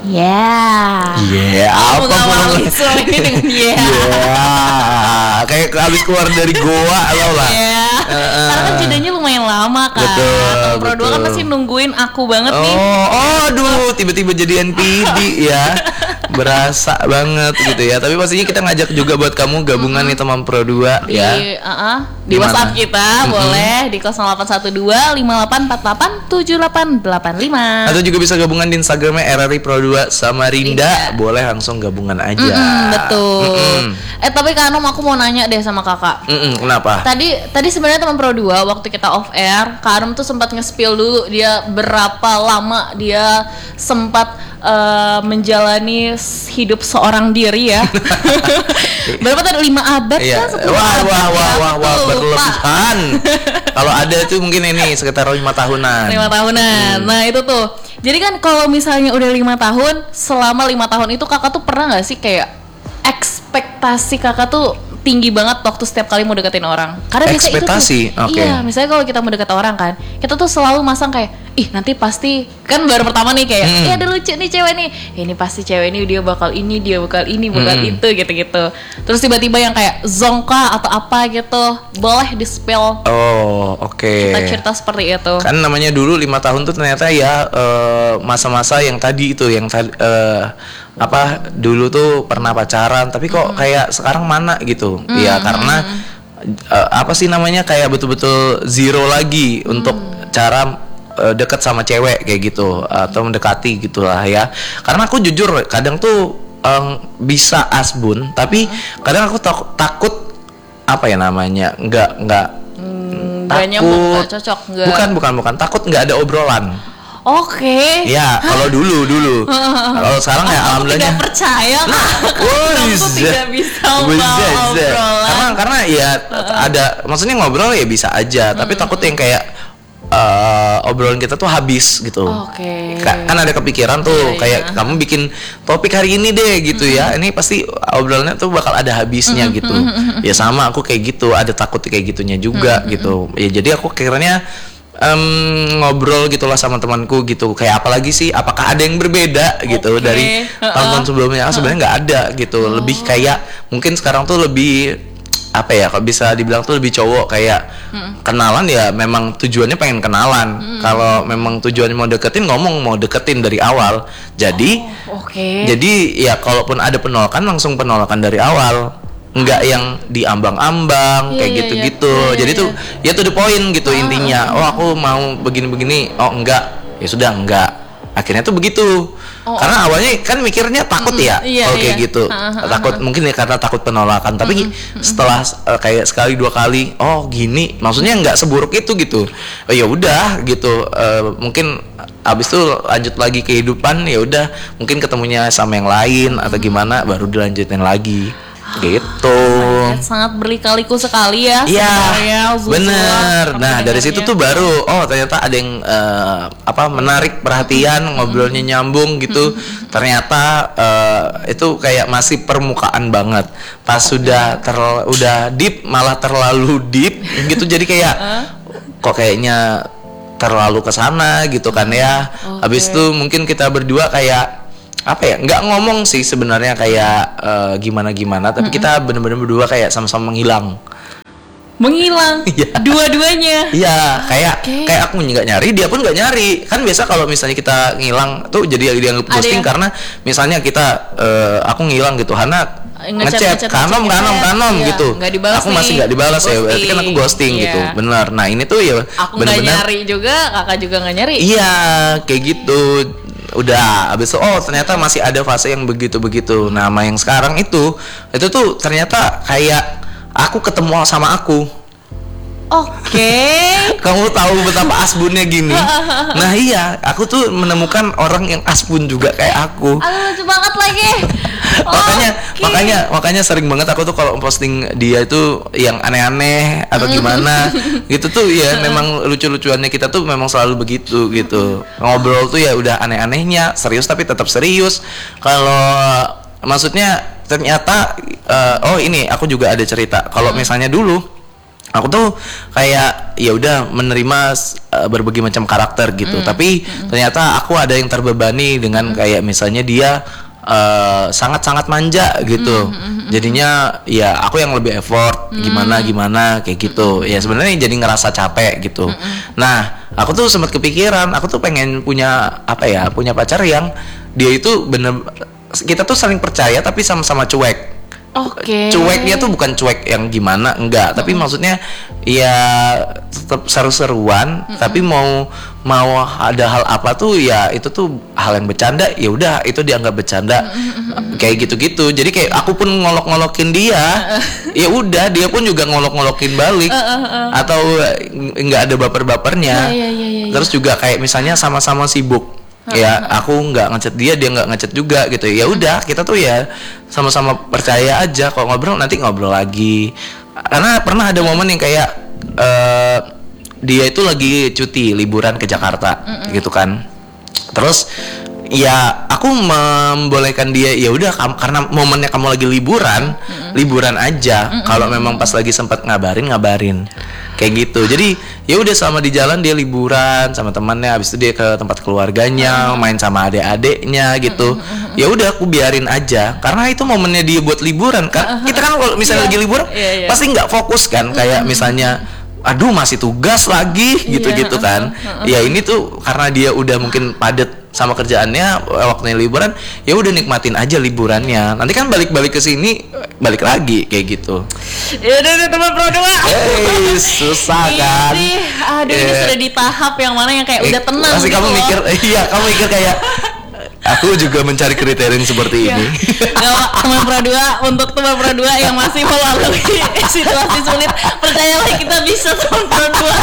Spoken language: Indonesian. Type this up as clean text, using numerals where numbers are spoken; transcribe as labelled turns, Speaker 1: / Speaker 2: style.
Speaker 1: Apa
Speaker 2: mengawali selain dengan
Speaker 1: kayak habis keluar dari goa lo lah.
Speaker 2: Karena kan jedanya lumayan lama kan.
Speaker 1: Betul,
Speaker 2: Pro 2 kan pasti nungguin aku banget nih.
Speaker 1: Aduh, tiba-tiba jadi NPD ya. Berasa banget gitu ya. Tapi pastinya kita ngajak juga buat kamu gabungan nih teman Pro 2 ya.
Speaker 2: Di WhatsApp kita boleh di 0812 5848 7885.
Speaker 1: Atau juga bisa gabungan di Instagramnya RRI Pro 2 sama Rinda. Boleh langsung gabungan aja.
Speaker 2: Betul. Tapi Kak Anom, aku mau nanya deh sama kakak.
Speaker 1: Kenapa?
Speaker 2: Tadi sebenarnya teman Pro 2 waktu kita off air, Kak Anom tuh sempat nge-spill dulu dia berapa lama dia sempat menjalani hidup seorang diri ya. Berapa tadi? 5 abad kan? 10 abad.
Speaker 1: Wah, berlebihan. Kalau ada itu mungkin ini sekitar 5 tahunan.
Speaker 2: 5 tahunan. Nah, itu tuh. Jadi kan kalau misalnya udah 5 tahun, selama 5 tahun itu kakak tuh pernah nggak sih kayak ekspektasi kakak tuh tinggi banget waktu setiap kali mau deketin orang? Karena biasanya
Speaker 1: ekspektasi,
Speaker 2: itu tuh, iya, misalnya kalau kita mau deket orang kan, kita tuh selalu masang kayak, nanti pasti kan baru pertama nih kayak, ada lucu nih cewek nih, ini pasti cewek ini dia bakal ini, dia bakal ini, bakal itu gitu-gitu. Terus tiba-tiba yang kayak zongka atau apa gitu, boleh di spill. Kita cerita seperti itu.
Speaker 1: Kan namanya dulu 5 tahun tuh ternyata ya masa-masa yang tadi itu, yang dulu tuh pernah pacaran, tapi kok kayak sekarang mana gitu. Ya karena kayak betul-betul zero lagi untuk cara dekat sama cewek kayak gitu atau mendekati gitulah ya. Karena aku jujur kadang tuh bisa asbun, tapi kadang aku takut
Speaker 2: nggak cocok,
Speaker 1: bukan takut nggak ada obrolan. Ya, kalau dulu. Kalau sekarang ya alhamdulillah.
Speaker 2: Tidak percaya aku tidak bisa obrolan.
Speaker 1: Karena ya ada, maksudnya ngobrol ya bisa aja, tapi takut yang kayak obrolan kita tuh habis gitu. Kan ada kepikiran tuh kayak kamu bikin topik hari ini deh gitu ya. Ini pasti obrolannya tuh bakal ada habisnya gitu. Ya sama aku kayak gitu, ada takut kayak gitunya juga gitu. Ya jadi aku kiranya ngobrol gitulah sama temanku gitu, kayak apalagi sih, apakah ada yang berbeda gitu dari tahun-tahun sebelumnya? Sebenarnya nggak ada gitu. Lebih kayak mungkin sekarang tuh lebih kalau bisa dibilang tuh lebih cowok, kayak kenalan ya memang tujuannya pengen kenalan. Kalau memang tujuannya mau deketin, ngomong mau deketin dari awal. Jadi jadi ya kalaupun ada penolakan, langsung penolakan dari awal. Enggak yang diambang-ambang kayak gitu-gitu. Jadi tuh ya tuh the point gitu intinya. Aku mau begini-begini. Enggak. Ya sudah enggak. Akhirnya tuh begitu. Karena awalnya kan mikirnya takut kayak gitu. Takut mungkin ya karena takut penolakan. Tapi setelah kayak sekali 2 kali, gini. Maksudnya enggak seburuk itu gitu. Ya udah gitu. Mungkin abis itu lanjut lagi kehidupan, ya udah mungkin ketemunya sama yang lain atau gimana, baru dilanjutin lagi. Gitu.
Speaker 2: Sangat berliku-liku sekali ya.
Speaker 1: Iya, bener. Nah dari situ tuh baru ternyata ada yang menarik perhatian, ngobrolnya nyambung gitu. Ternyata itu kayak masih permukaan banget. Pas udah deep, malah terlalu deep gitu. Jadi kayak kok kayaknya terlalu kesana gitu kan ya. Habis itu mungkin kita berdua kayak nggak ngomong sih sebenarnya kayak gimana, tapi kita bener-bener berdua kayak sama-sama menghilang. Dua-duanya. Iya, kayak aku nggak nyari, dia pun nggak nyari. Kan biasa kalau misalnya kita ngilang tuh jadi dianggap ghosting karena misalnya kita aku ngilang gitu, Hana ngechat kanom gitu, aku masih nggak dibalas ya, berarti kan aku ghosting gitu. Bener. Nah ini tuh ya
Speaker 2: aku nggak nyari juga, kakak juga nggak nyari.
Speaker 1: Iya, kayak gitu. Udah, abis itu ternyata masih ada fase yang begitu-begitu. Nah, yang sekarang itu tuh ternyata kayak aku ketemu sama aku. Kamu tahu betapa asbunnya gini. Nah iya, aku tuh menemukan orang yang asbun juga kayak aku.
Speaker 2: Lucu banget lagi.
Speaker 1: Makanya sering banget aku tuh kalau posting dia itu yang aneh-aneh atau gimana gitu tuh ya memang lucu-lucuannya kita tuh memang selalu begitu gitu. Ngobrol tuh ya udah aneh-anehnya, serius tapi tetap serius. Kalau maksudnya ternyata ini aku juga ada cerita. Kalau misalnya dulu aku tuh kayak ya udah menerima berbagai macam karakter gitu. Tapi ternyata aku ada yang terbebani dengan kayak misalnya dia sangat-sangat manja gitu. Jadinya ya aku yang lebih effort gimana kayak gitu. Ya sebenarnya jadi ngerasa capek gitu. Nah, aku tuh sempat kepikiran, aku tuh pengen punya punya pacar yang dia itu bener, kita tuh saling percaya tapi sama-sama cuek. Cueknya tuh bukan cuek yang gimana, enggak, tapi maksudnya ya tetap seru-seruan, tapi mau ada hal apa tuh ya itu tuh hal yang bercanda, ya udah itu dianggap bercanda. Kayak gitu-gitu. Jadi kayak aku pun ngolok-ngolokin dia, ya udah dia pun juga ngolok-ngolokin balik. Atau enggak ada baper-bapernya. Terus juga kayak misalnya sama-sama sibuk. Ya aku nggak ngechat dia nggak ngechat juga gitu, ya udah kita tuh ya sama-sama percaya aja, kalau ngobrol nanti ngobrol lagi. Karena pernah ada momen yang kayak dia itu lagi cuti liburan ke Jakarta gitu kan, terus ya aku membolehkan dia, ya udah karena momennya kamu lagi liburan aja, kalau memang pas lagi sempat ngabarin kayak gitu. Jadi ya udah selama di jalan dia liburan sama temannya, habis itu dia ke tempat keluarganya, main sama adik-adiknya gitu. Ya udah aku biarin aja karena itu momennya dia buat liburan kan. Kita kan kalau misalnya lagi liburan pasti nggak fokus kan, kayak misalnya aduh masih tugas lagi gitu-gitu kan. Ya ini tuh karena dia udah mungkin padat sama kerjaannya waktunya liburan, ya udah nikmatin aja liburannya. Nanti kan balik ke sini balik lagi kayak gitu.
Speaker 2: Ya udah teman Pro 2.
Speaker 1: Susah kan.
Speaker 2: Ini sudah di tahap yang mana yang kayak udah tenang.
Speaker 1: Pasti gitu kamu mikir, kamu mikir kayak aku juga mencari kriteria yang seperti ini.
Speaker 2: Teman Pro 2, untuk teman Pro 2 yang masih melalui situasi sulit, percayalah kita bisa teman Pro 2.